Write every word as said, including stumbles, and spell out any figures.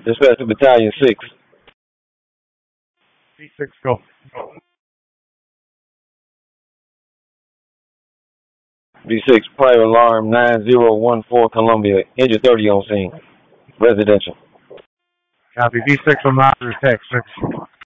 Dispatch to Battalion six. B six, go. B six, prior alarm nine zero one four Columbia. Injured thirty on scene. Residential. Copy. B six will monitor text six.